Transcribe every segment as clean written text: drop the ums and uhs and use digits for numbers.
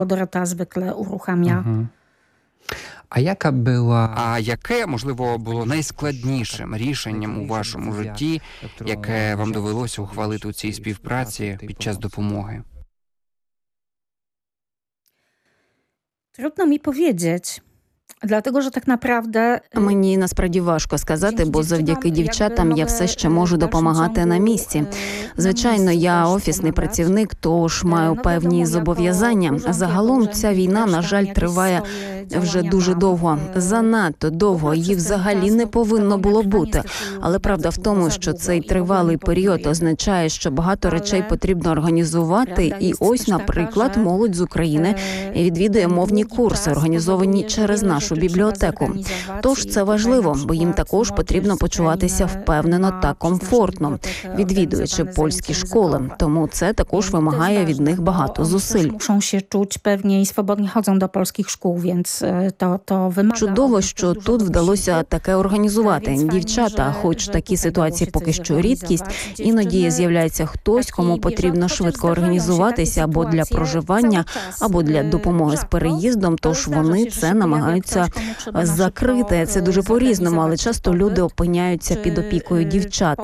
Dorota zwykle uruchamia. А яке, можливо, було найскладнішим рішенням у вашому житті, яке вам довелося ухвалити у цій співпраці під час допомоги? Trudno mi powiedzieć. Dlatego, że tak naprawdę... Мені насправді важко сказати, бо завдяки дівчатам я все ще можу допомагати на місці. Звичайно, я офісний працівник, тож маю певні зобов'язання. Загалом ця війна, на жаль, триває вже дуже довго. Занадто довго. Її взагалі не повинно було бути. Але правда в тому, що цей тривалий період означає, що багато речей потрібно організувати. І ось, наприклад, молодь з України відвідує мовні курси, організовані через нашу бібліотеку. Тож це важливо, бо їм також потрібно почуватися впевнено та комфортно, відвідуючи польські школи. Тому це також вимагає від них багато зусиль. Чудово, що тут вдалося таке організувати. Дівчата, хоч такі ситуації поки що рідкість, іноді з'являється хтось, кому потрібно швидко організуватися або для проживання, або для допомоги з переїздом, тож вони це намагаються закрити. Це дуже по-різному, але часто люди опиняються під опікою дівчат.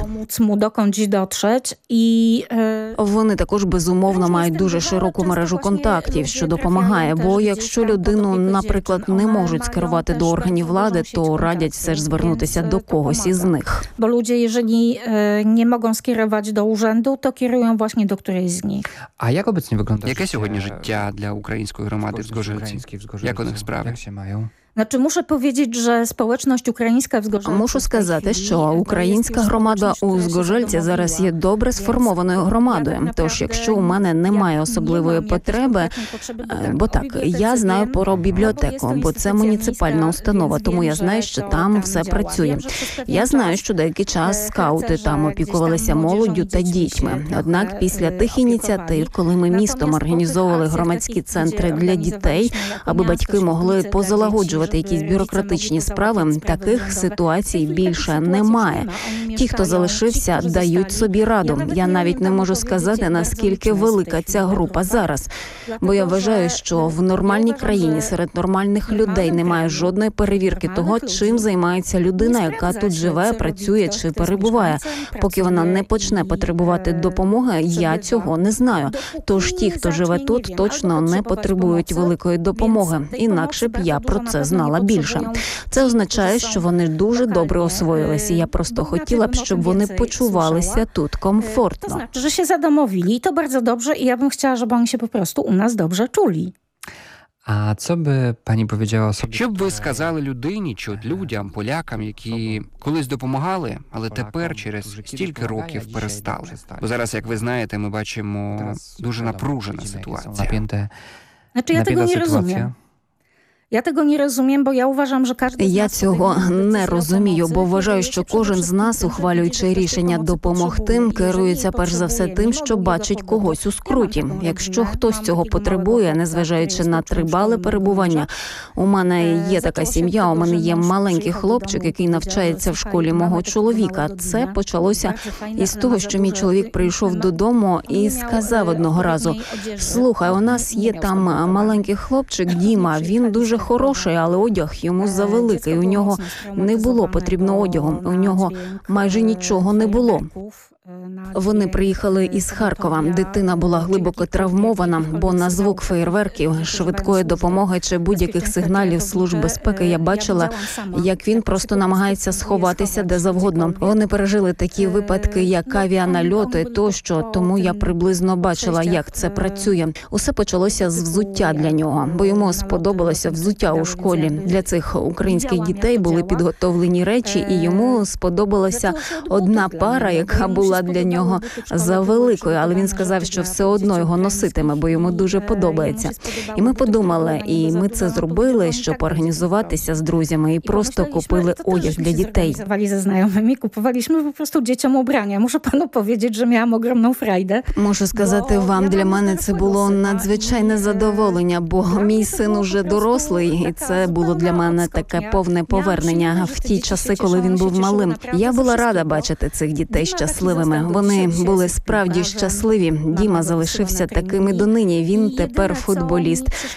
Вони також, безумовно, мають дуже широку мережу контактів, що допомагає, бо якщо людину, наприклад, не можуть скерувати до органів влади, то радять все ж звернутися до когось із них. Бо люди, якщо не можуть скерувати до уrzędu, то керують власне до którejś з них. А як обecnie wygląda Яке сьогодні життя для української громади в Згорzelці? Як у них справи? Muszę powiedzieć, że społeczność ukraińska w Zgorzelcu... Мушу сказати, що українська громада у Згорzelці зараз є добре сформованою громадою. Тож, якщо у мене немає особливої потреби, бо так, я знаю про бібліотеку, бо це муніципальна установа, тому я знаю, що там все працює. Я знаю, що деякий час скаути там опікувалися молоддю та дітьми. Однак після тих ініціатив, коли ми містом організовували громадські центри для дітей, аби батьки могли позалагоджувати якісь бюрократичні справи, таких ситуацій більше немає. Ті, хто залишився, дають собі раду. Я навіть не можу сказати, наскільки велика ця група зараз. Бо я вважаю, що в нормальній країні серед нормальних людей немає жодної перевірки того, чим займається людина, яка тут живе, працює чи перебуває. Поки вона не почне потребувати допомоги, я цього не знаю. Тож ті, хто живе тут, точно не потребують великої допомоги. Інакше б я про це знала більше. Це означає, що вони дуже добре освоїлися. Я просто хотіла б, щоб вони почувалися тут комфортно. To znaczy, że się zadomowili i to bardzo dobrze i ja bym chciała, żeby oni się po prostu u nas dobrze czuli. А co by pani powiedziała osobie, Що б ви сказали людині чи от людям, полякам, які колись допомагали, але тепер через стільки років перестали? Бо зараз, як ви знаєте, ми бачимо дуже напружена ситуація. Znaczy, ja tego nie rozumiem. Я tego nie rozumiem, bo ja uważam, że każdy z Я nas цього podejmując не decyzję o розумію, pomocy, бо вважаю, kieruje що się кожен przede з нас, wszystkim ухвалюючи tym, рішення pomocy допомогти, potrzebuje. керується Jeżeli перш за все тим, potrzebuje, що nie ma бачить takiego когось у скруті. powodu. Якщо Mam хтось цього takiego потребує, małego незважаючи chłopca, на który jest тривале w перебування. У мене є така Zaczęło się сім'я, od у tego, мене że є mąż маленький przyjechał do хлопчик, domu, який powiedział, навчається в "Słuchaj, школі mamy мого takiego чоловіка. małego Це Dina, почалося bardzo fajna, із того, ale що za мій duże чоловік прийшов ma- додому і On miał, сказав одного разу: odpowiedniej odzieży. «Слухай, у нас Nie є miał там sportowej. маленький хлопчик Діма, він дуже хороший, але одяг йому завеликий, у нього не було потрібного одягу, у нього майже нічого не було». Вони приїхали із Харкова. Дитина була глибоко травмована, бо на звук феєрверків, швидкої допомоги чи будь-яких сигналів служб безпеки я бачила, як він просто намагається сховатися де завгодно. Вони пережили такі випадки, як авіанальоти тощо, тому я приблизно бачила, як це працює. Усе почалося з взуття для нього, бо йому сподобалося взуття у школі. Для цих українських дітей були підготовлені речі, і йому сподобалася одна пара, яка була для нього за великою, але він сказав, що все одно його носитиме, бо йому дуже подобається. І ми подумали, і ми це зробили, щоб організуватися з друзями і просто купили одяг для дітей. Ze znajomymi kupowaliśmy po prostu dzieciom ubrania. Muszę panu powiedzieć, że miałam ogromną frajdę. Можу сказати вам, для мене це було надзвичайне задоволення, бо мій син уже дорослий, і це було для мене таке повне повернення в ті часи, коли він був малим. Я була рада бачити цих дітей щасливими. проблеми. Вони були справді щасливі. Діма залишився таким і донині. Він тепер футболіст.